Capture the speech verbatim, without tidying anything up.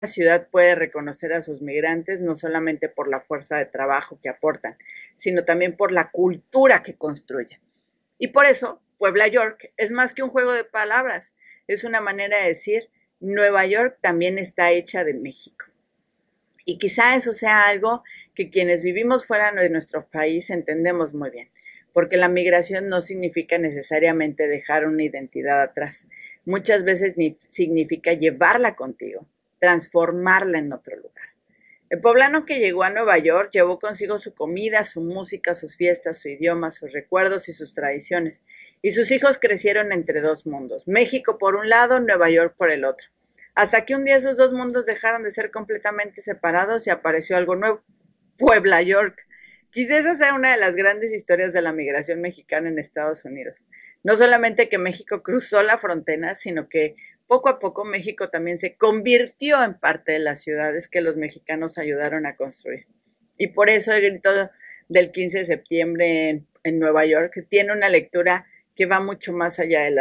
ciudad puede reconocer a sus migrantes no solamente por la fuerza de trabajo que aportan, sino también por la cultura que construyen. Y por eso, Puebla York es más que un juego de palabras, es una manera de decir, Nueva York también está hecha de México. Y quizá eso sea algo que quienes vivimos fuera de nuestro país entendemos muy bien, porque la migración no significa necesariamente dejar una identidad atrás. Muchas veces ni significa llevarla contigo, transformarla en otro lugar. El poblano que llegó a Nueva York llevó consigo su comida, su música, sus fiestas, su idioma, sus recuerdos y sus tradiciones. Y sus hijos crecieron entre dos mundos, México por un lado, Nueva York por el otro. Hasta que un día esos dos mundos dejaron de ser completamente separados y apareció algo nuevo, Puebla York. Quizás esa sea una de las grandes historias de la migración mexicana en Estados Unidos. No solamente que México cruzó la frontera, sino que poco a poco México también se convirtió en parte de las ciudades que los mexicanos ayudaron a construir. Y por eso el grito del quince de septiembre en, en Nueva York tiene una lectura que va mucho más allá de la